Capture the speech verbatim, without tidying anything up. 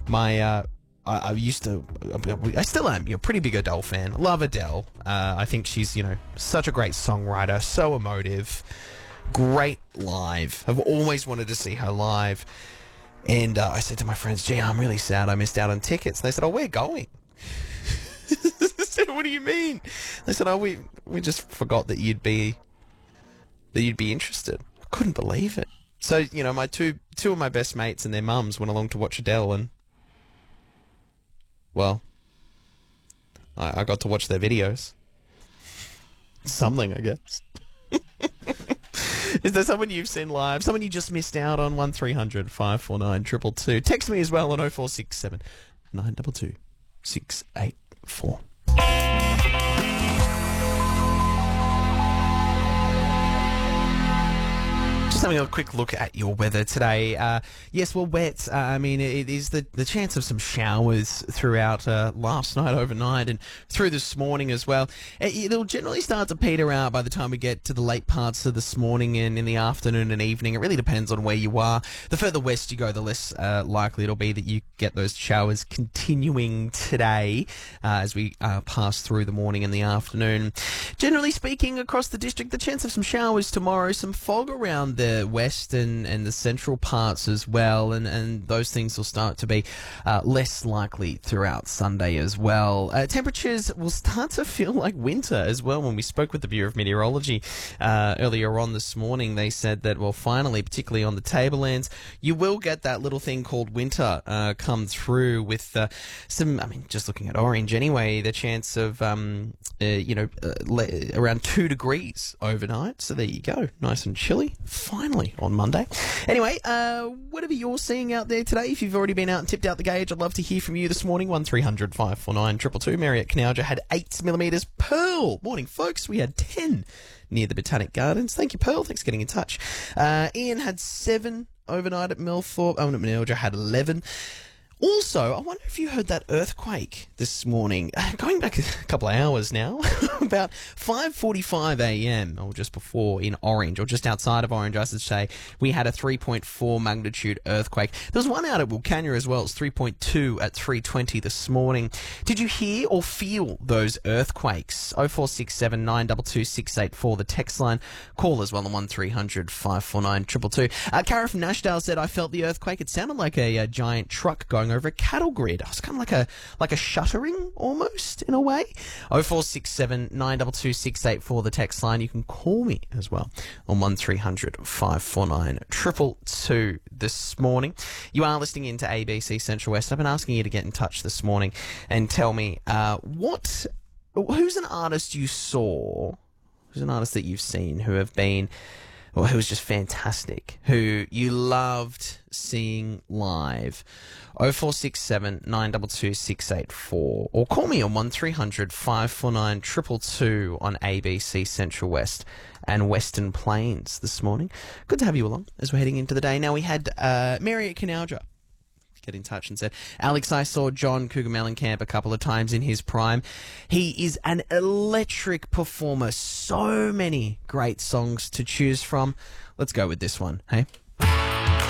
My, uh, I, I used to, I still am, you're a pretty big Adele fan. Love Adele. Uh, I think she's, you know, such a great songwriter, so emotive, great live. I've always wanted to see her live. And uh, I said to my friends, gee, I'm really sad I missed out on tickets. And they said, oh, we're going. I said, what do you mean? They said, oh, we, we just forgot that you'd be, that you'd be interested. I couldn't believe it. So, you know, my two, two of my best mates and their mums went along to watch Adele, and well, I, I got to watch their videos. Something, I guess. Is there someone you've seen live? Someone you just missed out on? one three hundred five four nine two two two. Text me as well on oh four six seven nine two two six eight four. Just having a quick look at your weather today. Uh, yes, well, wet. Uh, I mean, it is the, the chance of some showers throughout uh, last night, overnight, and through this morning as well. It, it'll generally start to peter out by the time we get to the late parts of this morning and in the afternoon and evening. It really depends on where you are. The further west you go, the less uh, likely it'll be that you get those showers continuing today uh, as we uh, pass through the morning and the afternoon. Generally speaking, across the district, the chance of some showers tomorrow, some fog around the west and, and the central parts as well, and, and those things will start to be uh, less likely throughout Sunday as well. Uh, temperatures will start to feel like winter as well. When we spoke with the Bureau of Meteorology uh, earlier on this morning, they said that, well, finally, particularly on the tablelands, you will get that little thing called winter uh, come through with uh, some, I mean, just looking at Orange anyway, the chance of, um, uh, you know, uh, le- around two degrees overnight. So there you go. Nice and chilly. Finally on Monday. Anyway, uh, whatever you're seeing out there today, if you've already been out and tipped out the gauge, I'd love to hear from you this morning. one three hundred five four nine two two two. Mary at Canalja had eight millimetres. Pearl, morning folks, we had ten near the Botanic Gardens. Thank you, Pearl. Thanks for getting in touch. Uh, Ian had seven overnight at Milthorpe. Owen at Manilja had eleven. Also, I wonder if you heard that earthquake this morning, going back a couple of hours now, about five forty-five a m, or just before in Orange, or just outside of Orange, I should say, we had a three point four magnitude earthquake. There was one out at Wilcannia as well. It's three point two at three twenty this morning. Did you hear or feel those earthquakes? oh four six seven nine two two six eight four, the text line. Call as well on one three hundred five four nine two two two. Uh, Cara from Nashdale said, I felt the earthquake. It sounded like a, a giant truck going over a cattle grid. It was kind of like a like a shuttering almost in a way. oh four six seven nine two two six eight four, the text line. You can call me as well on one three hundred five four nine two two two this morning. You are listening into A B C Central West. I've been asking you to get in touch this morning and tell me uh, what who's an artist you saw, who's an artist that you've seen who have been or who was just fantastic, who you loved seeing live. oh four six seven nine two two six eight four, or call me on one three hundred five four nine two two two on A B C Central West and Western Plains this morning. Good to have you along as we're heading into the day. Now, we had uh, Mary at Canalja get in touch and said, Alex, I saw John Cougar Mellencamp a couple of times in his prime. He is an electric performer. So many great songs to choose from. Let's go with this one, hey?